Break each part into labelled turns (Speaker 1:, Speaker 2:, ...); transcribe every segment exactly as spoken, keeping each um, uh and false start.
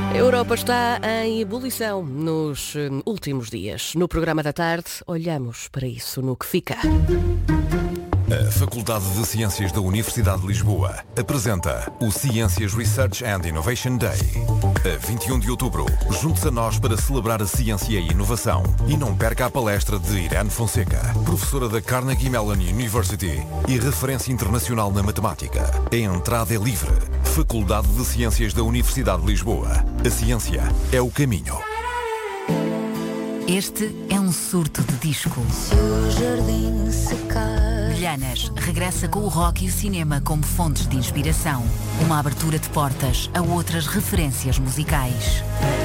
Speaker 1: A Europa está em ebulição nos hum, últimos dias. No programa da tarde, olhamos para isso no que fica.
Speaker 2: A Faculdade de Ciências da Universidade de Lisboa apresenta o Ciências Research and Innovation Day. A vinte e um de outubro, junte-se a nós para celebrar a ciência e a inovação. E não perca a palestra de Irene Fonseca, professora da Carnegie Mellon University e referência internacional na matemática. A entrada é livre. Faculdade de Ciências da Universidade de Lisboa. A ciência é o caminho.
Speaker 3: Este é um surto de disco.
Speaker 4: Se o jardim secar.
Speaker 3: Milhanas regressa com o rock e o cinema como fontes de inspiração. Uma abertura de portas a outras referências musicais.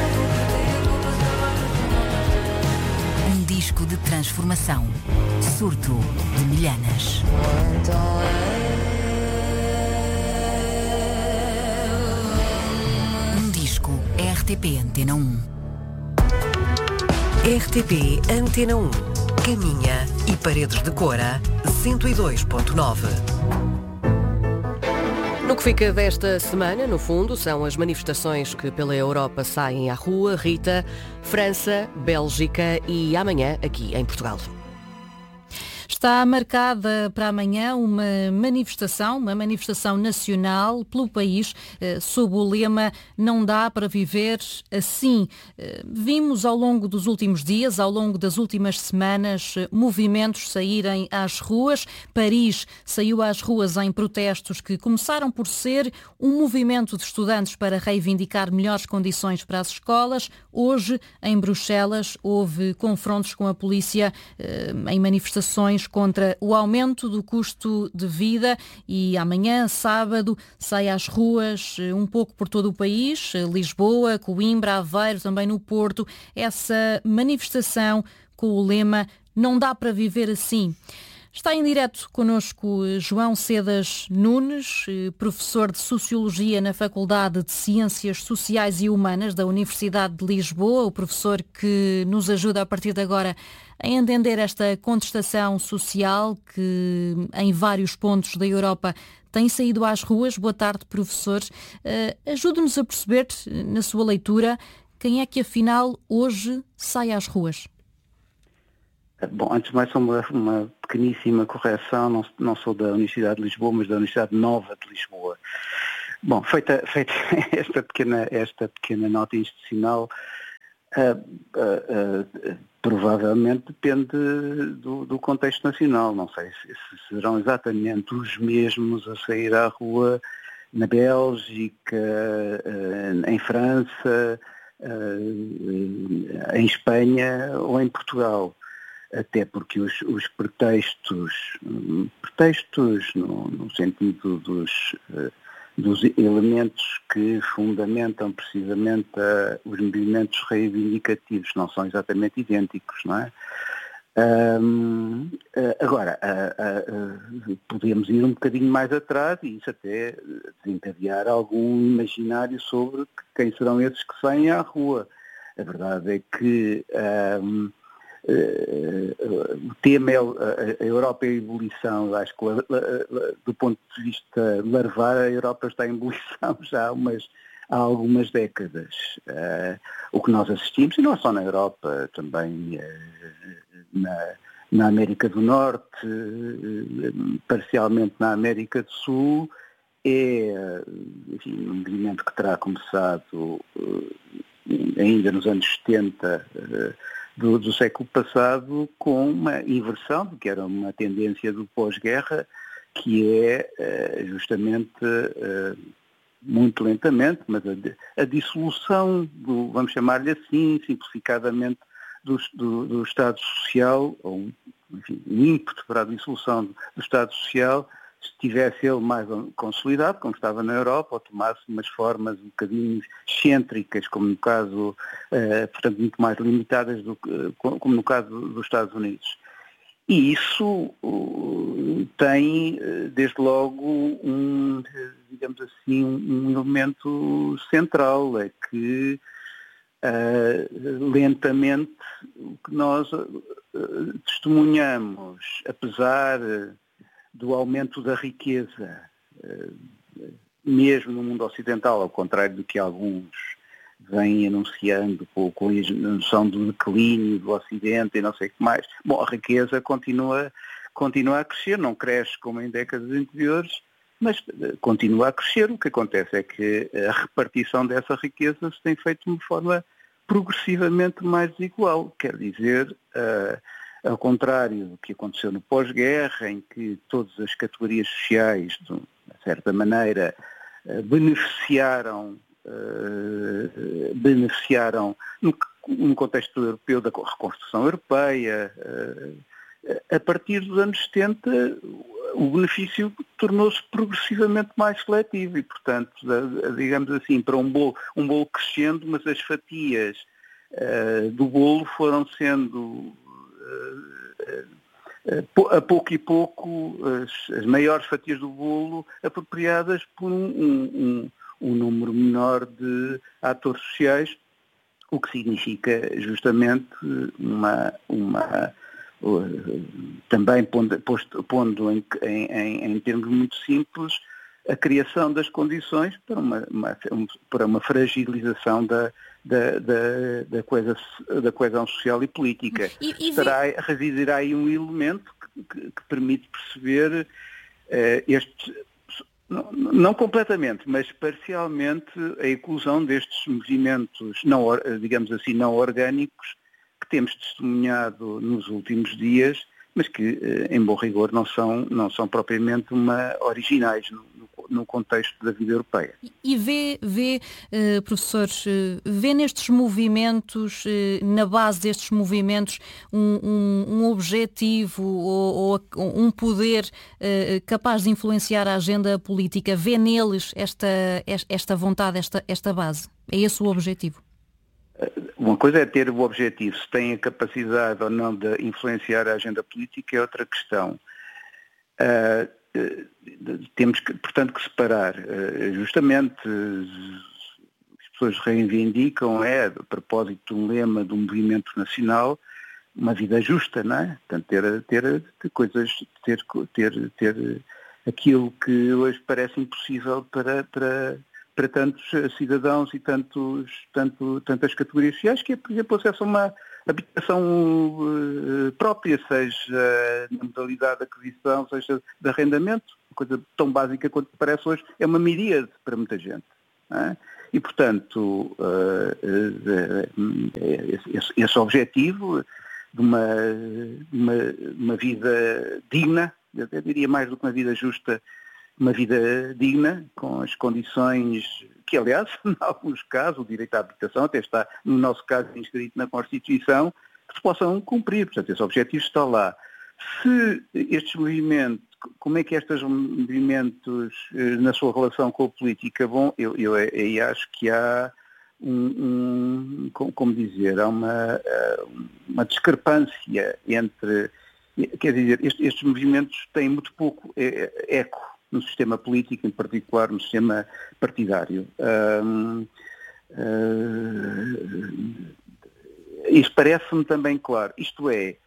Speaker 3: Um disco de transformação. Surto de Milhanas. Um disco R T P Antena um.
Speaker 5: R T P Antena um. Caminha e Paredes de Cora, cento e dois ponto nove.
Speaker 1: No que fica desta semana, no fundo, são as manifestações que pela Europa saem à rua. Rita, França, Bélgica e amanhã aqui em Portugal.
Speaker 6: Está marcada para amanhã uma manifestação, uma manifestação nacional pelo país, eh, sob o lema "Não dá para viver assim". Eh, vimos ao longo dos últimos dias, ao longo das últimas semanas, eh, movimentos saírem às ruas. Paris saiu às ruas em protestos que começaram por ser um movimento de estudantes para reivindicar melhores condições para as escolas. Hoje, em Bruxelas, houve confrontos com a polícia eh, em manifestações contra o aumento do custo de vida e amanhã, sábado, sai às ruas um pouco por todo o país, Lisboa, Coimbra, Aveiro, também no Porto, essa manifestação com o lema "Não dá para viver assim". Está em direto connosco João Sedas Nunes, professor de Sociologia na Faculdade de Ciências Sociais e Humanas da Universidade de Lisboa, o professor que nos ajuda a partir de agora a entender esta contestação social que em vários pontos da Europa tem saído às ruas. Boa tarde, professor. Uh, ajude-nos a perceber, na sua leitura, quem é que afinal hoje sai às ruas.
Speaker 7: Bom, antes de mais, só uma, uma pequeníssima correção, não, não sou da Universidade de Lisboa, mas da Universidade Nova de Lisboa. Bom, feita, feita esta, pequena, esta pequena nota institucional, uh, uh, uh, provavelmente depende do, do contexto nacional. Não sei se, se serão exatamente os mesmos a sair à rua na Bélgica, uh, em França, uh, em Espanha ou em Portugal. Até porque os, os pretextos, pretextos no, no sentido dos, dos elementos que fundamentam precisamente a, os movimentos reivindicativos não são exatamente idênticos, não é? Um, agora, uh, uh, podemos ir um bocadinho mais atrás e isso até desencadear algum imaginário sobre quem serão esses que saem à rua. A verdade é que um, Uh, o tema é a Europa em ebulição. Acho que do ponto de vista larvar, a Europa está em ebulição já há, umas, há algumas décadas. Uh, o que nós assistimos, e não é só na Europa, também uh, na, na América do Norte, uh, parcialmente na América do Sul, é enfim, um movimento que terá começado uh, ainda nos anos setenta, uh, Do, do século passado, com uma inversão do que era uma tendência do pós-guerra, que é uh, justamente, uh, muito lentamente, mas a, a dissolução, do, vamos chamar-lhe assim, simplificadamente, do, do, do Estado Social, ou enfim, um ímpeto para a dissolução do, do Estado Social, se tivesse ele mais consolidado, como estava na Europa, ou tomasse umas formas um bocadinho excêntricas, como no caso, uh, portanto, muito mais limitadas, do, uh, como no caso dos Estados Unidos. E isso uh, tem, uh, desde logo, um, digamos assim, um elemento central, é que uh, lentamente o que nós uh, testemunhamos, apesar do aumento da riqueza, mesmo no mundo ocidental, ao contrário do que alguns vem anunciando com, com a noção do declínio do Ocidente e não sei o que mais. Bom, a riqueza continua, continua a crescer, não cresce como em décadas anteriores, mas continua a crescer. O que acontece é que a repartição dessa riqueza se tem feito de uma forma progressivamente mais desigual. Quer dizer, uh, ao contrário do que aconteceu no pós-guerra, em que todas as categorias sociais, de uma certa maneira, uh, beneficiaram, uh, beneficiaram no, no contexto europeu da reconstrução europeia, uh, a partir dos anos setenta, o benefício tornou-se progressivamente mais seletivo e, portanto, digamos assim, para um bolo, um bolo crescendo, mas as fatias uh, do bolo foram sendo, uh, uh, a pouco e pouco, as, as maiores fatias do bolo apropriadas por um, um, um número menor de atores sociais, o que significa justamente uma... uma também pondo, posto, pondo em, em, em termos muito simples a criação das condições para uma, uma, para uma fragilização da, da, da, da, coesão, da coesão social e política.
Speaker 6: E, e
Speaker 7: Estará, residirá aí um elemento que, que, que permite perceber uh, este, não, não completamente, mas parcialmente a inclusão destes movimentos, não, digamos assim, não orgânicos, que temos testemunhado nos últimos dias, mas que, em bom rigor, não são, não são propriamente uma, originais no, no contexto da vida europeia.
Speaker 6: E vê, vê uh, professor, uh, vê nestes movimentos, uh, na base destes movimentos, um, um, um objetivo ou, ou um poder uh, capaz de influenciar a agenda política? Vê neles esta, esta vontade, esta, esta base? É esse o objetivo?
Speaker 7: Uma coisa é ter o objetivo, se tem a capacidade ou não de influenciar a agenda política é outra questão. Uh, uh, temos, que, portanto, que separar. Uh, justamente, uh, as pessoas reivindicam, é, a propósito de um lema do movimento nacional, uma vida justa, não é? Portanto, ter, ter, ter coisas, ter, ter, ter aquilo que hoje parece impossível para... para para tantos cidadãos e tantos, tanto, tantas categorias sociais, que é, por exemplo, acesso a uma habitação uh, própria, seja na modalidade de aquisição, seja de arrendamento, uma coisa tão básica quanto parece hoje, é uma miríade para muita gente. Não é? E, portanto, uh, uh, esse, esse objetivo de uma, de uma, uma vida digna, eu até diria mais do que uma vida justa, uma vida digna, com as condições que, aliás, em alguns casos, o direito à habitação até está, no nosso caso, inscrito na Constituição, que se possam cumprir. Portanto, esse objetivo está lá. Se estes movimentos, como é que estes movimentos, na sua relação com a política, vão, eu, eu, eu acho que há um, um como dizer, há uma, uma discrepância entre, quer dizer, estes, estes movimentos têm muito pouco eco no sistema político, em particular no sistema partidário. Um, uh, isso parece-me também claro. Isto é,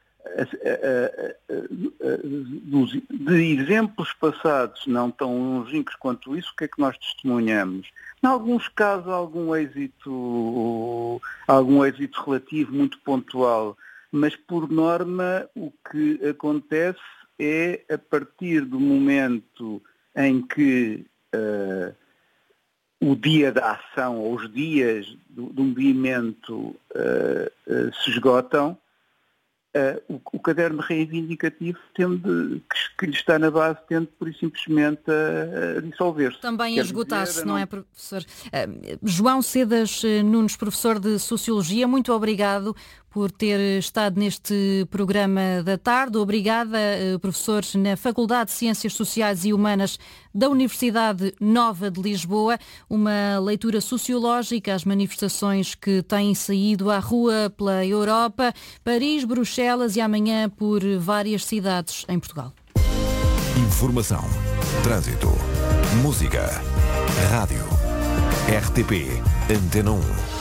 Speaker 7: de exemplos passados não tão longínquos quanto isso, o que é que nós testemunhamos? Em alguns casos, algum êxito, algum êxito relativo, muito pontual, mas por norma o que acontece é a partir do momento em que uh, o dia da ação, ou os dias do, do movimento uh, uh, se esgotam, uh, o, o caderno reivindicativo tende, que, que lhe está na base tende por e simplesmente a, a dissolver-se.
Speaker 6: Também a esgotar-se, não é, professor? Uh, João Sedas Nunes, professor de Sociologia, muito obrigado por ter estado neste programa da tarde. Obrigada, professor na Faculdade de Ciências Sociais e Humanas da Universidade Nova de Lisboa. Uma leitura sociológica às manifestações que têm saído à rua pela Europa, Paris, Bruxelas e amanhã por várias cidades em Portugal.
Speaker 2: Informação, trânsito, música, rádio, R T P, Antena um.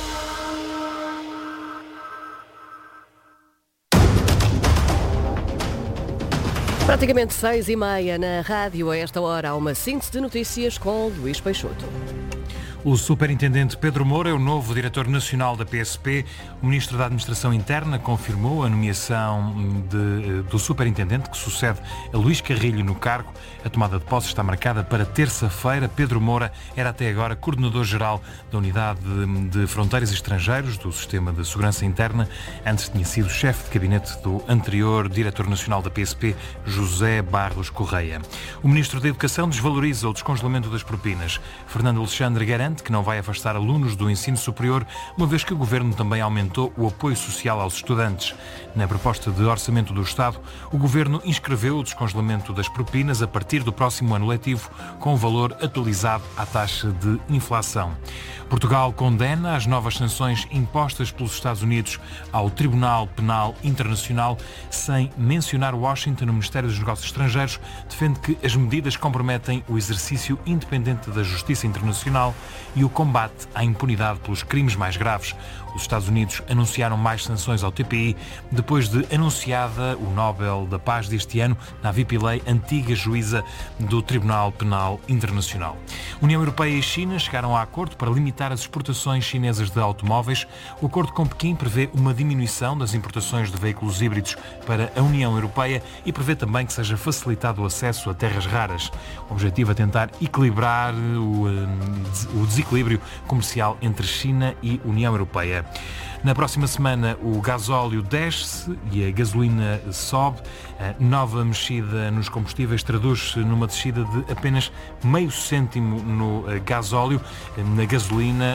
Speaker 1: Praticamente seis e meia na rádio. A esta hora há uma síntese de notícias com Luís Peixoto.
Speaker 8: O superintendente Pedro Moura é o novo diretor nacional da P S P. O ministro da Administração Interna confirmou a nomeação de, do superintendente que sucede a Luís Carrilho no cargo. A tomada de posse está marcada para terça-feira. Pedro Moura era até agora coordenador-geral da Unidade de, de Fronteiras e Estrangeiros do Sistema de Segurança Interna. Antes tinha sido chefe de gabinete do anterior diretor nacional da P S P, José Barros Correia. O ministro da Educação desvaloriza o descongelamento das propinas. Fernando Alexandre garante que não vai afastar alunos do ensino superior, uma vez que o Governo também aumentou o apoio social aos estudantes. Na proposta de orçamento do Estado, o Governo inscreveu o descongelamento das propinas a partir do próximo ano letivo, com o valor atualizado à taxa de inflação. Portugal condena as novas sanções impostas pelos Estados Unidos ao Tribunal Penal Internacional, sem mencionar Washington. O Ministério dos Negócios Estrangeiros defende que as medidas comprometem o exercício independente da justiça internacional e o combate à impunidade pelos crimes mais graves. Os Estados Unidos anunciaram mais sanções ao T P I depois de anunciada o Nobel da Paz deste ano, Navi Pillay, antiga juíza do Tribunal Penal Internacional. União Europeia e China chegaram a acordo para limitar as exportações chinesas de automóveis. O acordo com Pequim prevê uma diminuição das importações de veículos híbridos para a União Europeia e prevê também que seja facilitado o acesso a terras raras. O objetivo é tentar equilibrar o, o desequilíbrio comercial entre China e União Europeia. Na próxima semana o gasóleo desce e a gasolina sobe. A nova mexida nos combustíveis traduz-se numa descida de apenas meio cêntimo no gasóleo. Na gasolina,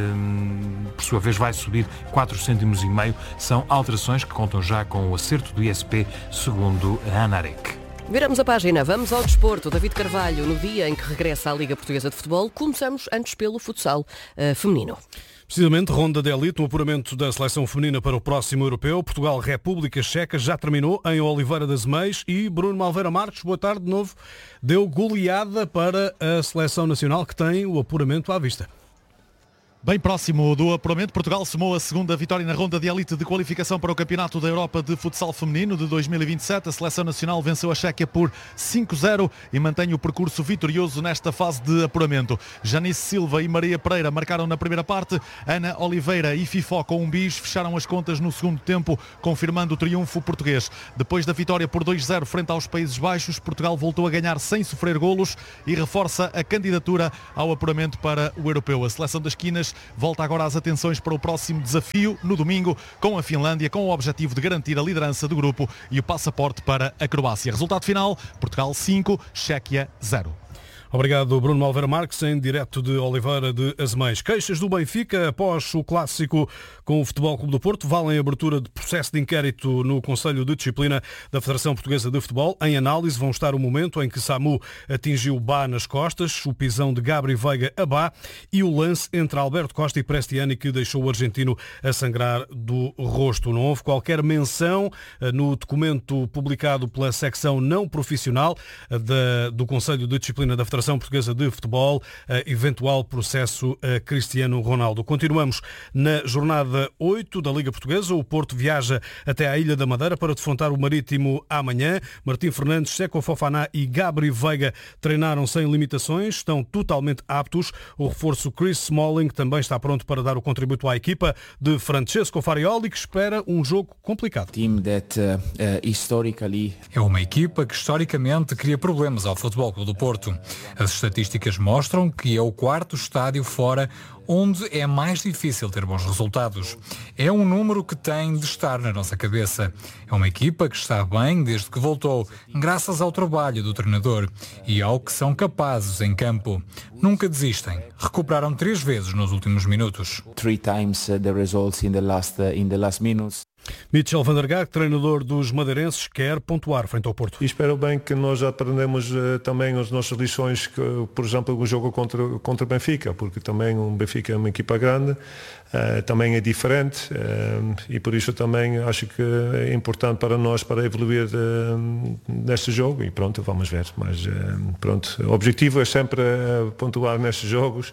Speaker 8: por sua vez, vai subir quatro cêntimos e meio. São alterações que contam já com o acerto do I S P, segundo a ANAREC.
Speaker 1: Viramos a página, vamos ao desporto. David Carvalho, no dia em que regressa à Liga Portuguesa de Futebol, começamos antes pelo futsal uh, feminino.
Speaker 9: Precisamente, ronda de elite, o apuramento da seleção feminina para o próximo europeu. Portugal-República Checa já terminou em Oliveira das Meias e Bruno Malveira Marques, boa tarde de novo, deu goleada para a seleção nacional que tem o apuramento à vista.
Speaker 10: Bem próximo do apuramento, Portugal somou a segunda vitória na ronda de elite de qualificação para o Campeonato da Europa de Futsal Feminino de dois mil e vinte e sete. A seleção nacional venceu a Chequia por cinco a zero e mantém o percurso vitorioso nesta fase de apuramento. Janice Silva e Maria Pereira marcaram na primeira parte. Ana Oliveira e Fifó com um bis fecharam as contas no segundo tempo, confirmando o triunfo português. Depois da vitória por dois a zero frente aos Países Baixos, Portugal voltou a ganhar sem sofrer golos e reforça a candidatura ao apuramento para o europeu. A seleção das Quinas volta agora às atenções para o próximo desafio no domingo com a Finlândia, com o objetivo de garantir a liderança do grupo e o passaporte para a Croácia. Resultado final, Portugal cinco, Chequia zero.
Speaker 9: Obrigado, Bruno Malveira Marques, em direto de Oliveira de Asmeias. Queixas do Benfica após o clássico com o Futebol Clube do Porto valem a abertura de processo de inquérito no Conselho de Disciplina da Federação Portuguesa de Futebol. Em análise vão estar o momento em que Samu atingiu Bá nas costas, o pisão de Gabri Veiga a Bá e o lance entre Alberto Costa e Prestiani que deixou o argentino a sangrar do rosto. Não houve qualquer menção no documento publicado pela secção não profissional da, do Conselho de Disciplina da Federação Portuguesa de Futebol, eventual processo a Cristiano Ronaldo. Continuamos na jornada oito da Liga Portuguesa. O Porto viaja até à Ilha da Madeira para defrontar o Marítimo amanhã. Martim Fernandes, Seco Fofaná e Gabri Veiga treinaram sem limitações, estão totalmente aptos. O reforço Chris Smalling também está pronto para dar o contributo à equipa de Francesco Farioli, que espera um jogo complicado.
Speaker 11: É uma equipa que historicamente cria problemas ao Futebol Clube do Porto. As estatísticas mostram que é o quarto estádio fora onde é mais difícil ter bons resultados. É um número que tem de estar na nossa cabeça. É uma equipa que está bem desde que voltou, graças ao trabalho do treinador e ao que são capazes em campo. Nunca desistem. Recuperaram três vezes nos últimos minutos.
Speaker 12: Three times the results in the last in the last minutes.
Speaker 9: Mitchell van der Gaag, treinador dos madeirenses, quer pontuar frente ao Porto.
Speaker 13: E espero bem que nós aprendemos uh, também as nossas lições, que, por exemplo, o jogo contra, contra o Benfica, porque também o Benfica é uma equipa grande, uh, também é diferente uh, e por isso também acho que é importante para nós para evoluir uh, neste jogo e pronto, vamos ver. Mas uh, pronto, o objetivo é sempre uh, pontuar nestes jogos.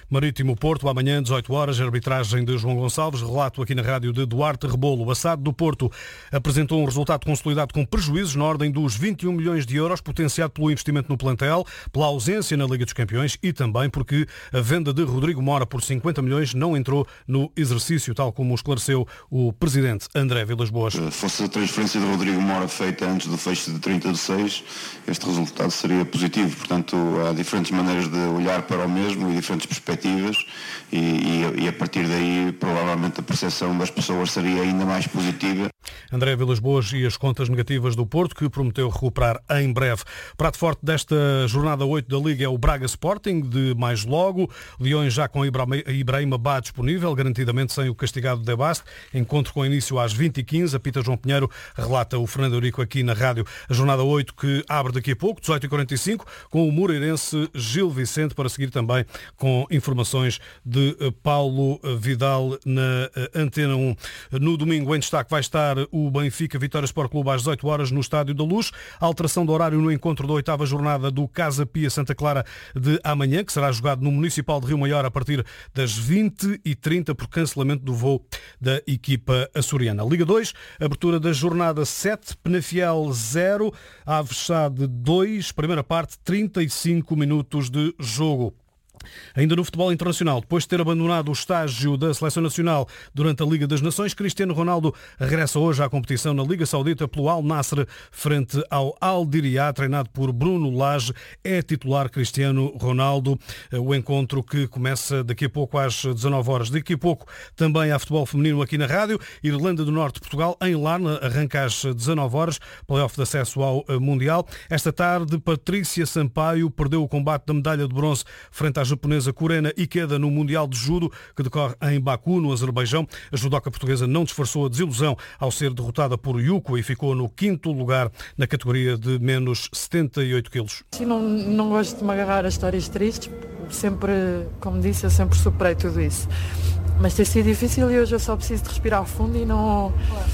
Speaker 9: Marítimo Porto, amanhã, dezoito horas, arbitragem de João Gonçalves, relato aqui na rádio de Duarte Rebolo. O A S A D do Porto apresentou um resultado consolidado com prejuízos na ordem dos vinte e um milhões de euros, potenciado pelo investimento no plantel, pela ausência na Liga dos Campeões e também porque a venda de Rodrigo Mora por cinquenta milhões não entrou no exercício, tal como esclareceu o presidente André Vilas-Boas.
Speaker 14: Se fosse a transferência de Rodrigo Mora feita antes do fecho de trinta de seis, este resultado seria positivo. Portanto, há diferentes maneiras de olhar para o mesmo e diferentes perspectivas e, e, e a partir daí provavelmente a percepção das pessoas seria ainda mais positiva.
Speaker 9: André Vilas-Boas e as contas negativas do Porto, que prometeu recuperar em breve. Prato forte desta jornada oito da Liga é o Braga Sporting, de mais logo. Leões já com Ibrahima Bah disponível, garantidamente sem o castigado de Baste. Encontro com início às vinte e quinze. A Pita João Pinheiro relata o Fernando Eurico aqui na rádio. A jornada oito que abre daqui a pouco, dezoito e quarenta e cinco, com o moreirense Gil Vicente, para seguir também com informações de Paulo Vidal na Antena um. No domingo em destaque vai estar o Benfica Vitória Sport Clube às dezoito horas no Estádio da Luz. A alteração do horário no encontro da oitava jornada do Casa Pia Santa Clara de amanhã, que será jogado no Municipal de Rio Maior a partir das vinte e trinta por cancelamento do voo da equipa açoriana. Liga dois, abertura da jornada sete, Penafiel zero, Aves Sade dois, primeira parte, trinta e cinco minutos de jogo. Ainda no futebol internacional, depois de ter abandonado o estágio da Seleção Nacional durante a Liga das Nações, Cristiano Ronaldo regressa hoje à competição na Liga Saudita pelo Al Nassr frente ao Al Diriyah, treinado por Bruno Lage. É titular Cristiano Ronaldo. O encontro que começa daqui a pouco às dezanove horas. Daqui a pouco também há futebol feminino aqui na rádio. Irlanda do Norte, Portugal, em Larna, arranca às dezanove horas, play-off de acesso ao Mundial. Esta tarde, Patrícia Sampaio perdeu o combate da medalha de bronze frente à japonesa Kurena Ikeda no Mundial de Judo, que decorre em Baku, no Azerbaijão. A judoca portuguesa não disfarçou a desilusão ao ser derrotada por Yuko e ficou no quinto lugar na categoria de menos setenta e oito quilos.
Speaker 15: Não, não gosto de me agarrar a histórias tristes, sempre, como disse, eu sempre superei tudo isso. Mas tem sido difícil e hoje eu só preciso de respirar fundo e não...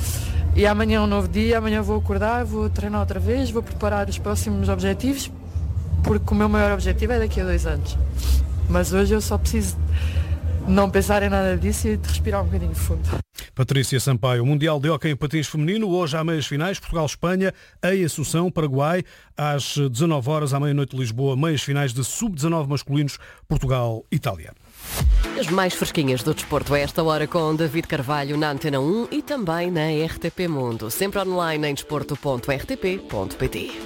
Speaker 15: E amanhã é um novo dia, amanhã vou acordar, vou treinar outra vez, vou preparar os próximos objetivos, porque o meu maior objetivo é daqui a dois anos. Mas hoje eu só preciso não pensar em nada disso e de respirar um bocadinho fundo.
Speaker 9: Patrícia Sampaio, o Mundial de Hóquei em Patins Feminino, hoje há meias finais, Portugal-Espanha, em Assunção, Paraguai, às dezanove horas, à meia-noite de Lisboa, meias finais de sub dezanove masculinos, Portugal-Itália.
Speaker 1: As mais fresquinhas do desporto a esta hora com David Carvalho na Antena um e também na R T P Mundo. Sempre online em desporto ponto r t p ponto p t.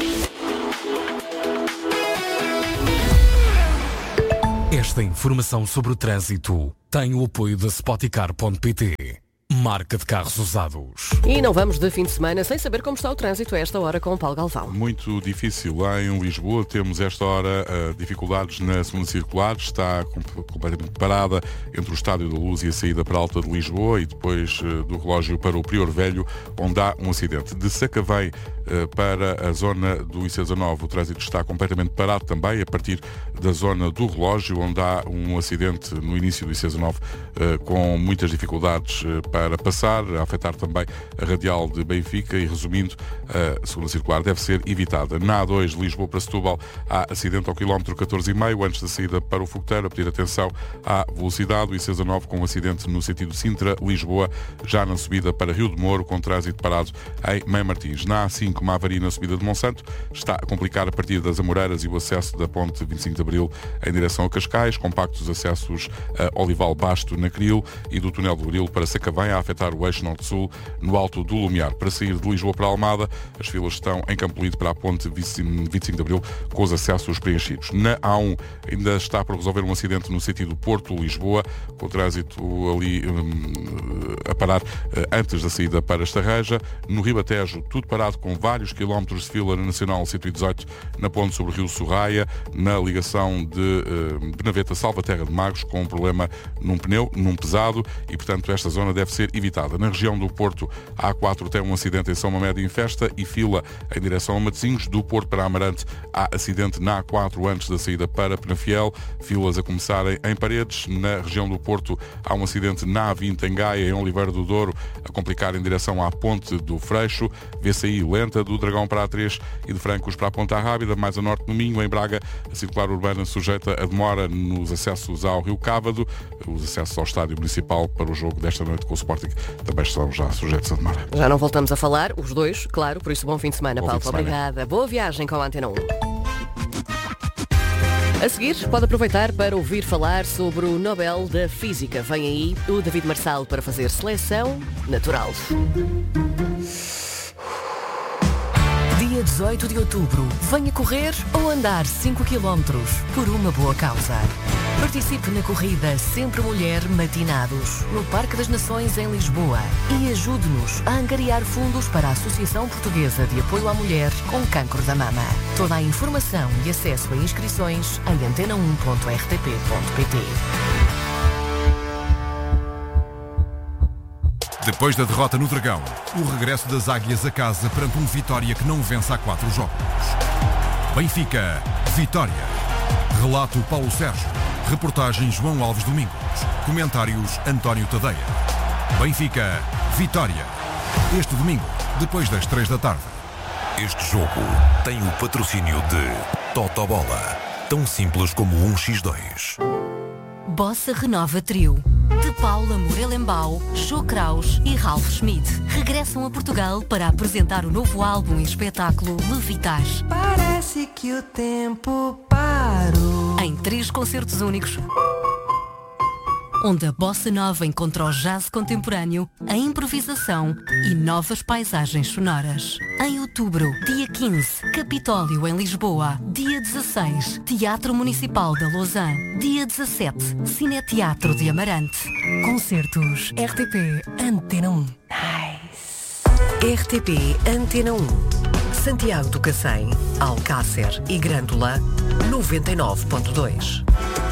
Speaker 16: Esta informação sobre o trânsito tem o apoio da Spoticar ponto p t, marca de carros usados.
Speaker 1: E não vamos de fim de semana sem saber como está o trânsito a esta hora com o Paulo Galvão.
Speaker 17: Muito difícil lá em Lisboa. Temos esta hora uh, dificuldades na segunda circular. Está completamente parada entre o Estádio da Luz e a saída para a Alta de Lisboa e depois uh, do relógio para o Prior Velho, onde há um acidente. De Sacavém uh, para a zona do I C dezanove, o trânsito está completamente parado também, a partir da zona do relógio, onde há um acidente no início do I C dezanove uh, com muitas dificuldades uh, para passar, a afetar também a radial de Benfica e, resumindo, a segunda circular deve ser evitada. Na A dois, Lisboa para Setúbal, há acidente ao quilómetro catorze e meio, antes da saída para o Fogoteiro, a pedir atenção à velocidade. O I C dezanove com um acidente no sentido Sintra-Lisboa, já na subida para Rio de Moro, com trânsito parado em Mãe Martins. Na A cinco, uma avaria na subida de Monsanto, está a complicar a partir das Amoreiras e o acesso da ponte vinte e cinco de Abril em direção a Cascais, compactos acessos a Olival Basto na Cril e do túnel do Grilo para Sacavém, a afetar o eixo norte-sul no alto do Lumiar. Para sair de Lisboa para Almada, as filas estão em Campolide para a ponte vinte e cinco de Abril, com os acessos preenchidos. Na A um ainda está por resolver um acidente no sentido Porto-Lisboa, com o trânsito ali um, a parar uh, antes da saída para Estarreja. No Ribatejo, tudo parado com vários quilómetros de fila na Nacional cento e dezoito, na ponte sobre o Rio Sorraia, na ligação de uh, Benaveta-Salvaterra de Magos, com um problema num pneu, num pesado, e portanto esta zona deve ser ser evitada. Na região do Porto, a A quatro tem um acidente em São Mamede em Festa e fila em direção a Matosinhos. Do Porto para Amarante há acidente na A quatro antes da saída para Penafiel, filas a começarem em Paredes. Na região do Porto há um acidente na A vinte em Gaia, em Oliveira do Douro, a complicar em direção à Ponte do Freixo. Vê-se aí lenta do Dragão para a três e de Francos para a Ponta Rábida. Mais a norte no Minho, em Braga, a circular urbana sujeita a demora nos acessos ao Rio Cávado. Os acessos ao Estádio Municipal para o jogo desta noite com o Sporting também estão já sujeitos a demora.
Speaker 1: Já não voltamos a falar, os dois, claro, por isso bom fim de semana,
Speaker 17: bom
Speaker 1: Paulo.
Speaker 17: Fim de semana.
Speaker 1: Obrigada. Boa viagem com a Antena um. A seguir, pode aproveitar para ouvir falar sobre o Nobel da Física. Vem aí o David Marçal para fazer seleção natural. Dia dezoito de outubro. Venha correr ou andar cinco quilómetros por uma boa causa. Participe na corrida Sempre Mulher Matinados, no Parque das Nações em Lisboa, e ajude-nos a angariar fundos para a Associação Portuguesa de Apoio à Mulher com Cancro da Mama. Toda a informação e acesso a inscrições em antena um ponto r t p ponto p t.
Speaker 2: Depois da derrota no Dragão, o regresso das Águias a casa perante um Vitória que não vence há quatro jogos. Benfica, Vitória. Relato Paulo Sérgio. Reportagem João Alves Domingos. Comentários António Tadeia. Benfica, Vitória. Este domingo, depois das três da tarde.
Speaker 18: Este jogo tem o patrocínio de Totobola. Tão simples como um por dois.
Speaker 3: Bossa Renova Trio. De Paula Morelenbaum, Joe Kraus e Ralph Schmidt regressam a Portugal para apresentar o novo álbum e espetáculo Levitar.
Speaker 19: Parece que o tempo parou.
Speaker 3: Em três concertos únicos, onde a bossa nova encontra o jazz contemporâneo, a improvisação e novas paisagens sonoras. Em outubro, dia quinze, Capitólio em Lisboa. Dia dezasseis, Teatro Municipal da Lausanne. Dia dezassete, Cineteatro de Amarante. Concertos R T P Antena um.
Speaker 5: Nice. R T P Antena um. Santiago do Cacém, Alcácer e Grândola, noventa e nove ponto dois.